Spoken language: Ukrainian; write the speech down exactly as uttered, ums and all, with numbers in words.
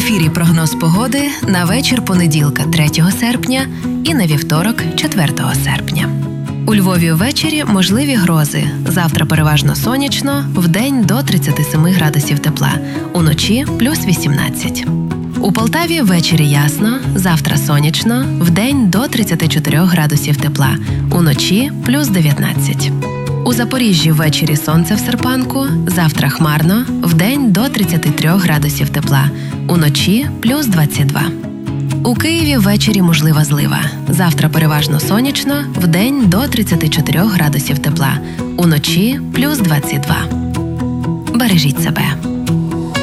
ефірі прогноз погоди на вечір понеділка третього серпня і на вівторок четвертого серпня. У Львові ввечері можливі грози. Завтра переважно сонячно, вдень до тридцяти семи градусів тепла, уночі плюс вісімнадцять. У Полтаві ввечері ясно, завтра сонячно, вдень до тридцяти чотирьох градусів тепла, уночі плюс дев'ятнадцять. У Запоріжжі ввечері сонце в серпанку, завтра хмарно, вдень до тридцяти трьох градусів тепла, уночі плюс двадцять два. У Києві ввечері можлива злива. Завтра переважно сонячно, вдень до тридцяти чотирьох градусів тепла, уночі плюс двадцять два. Бережіть себе.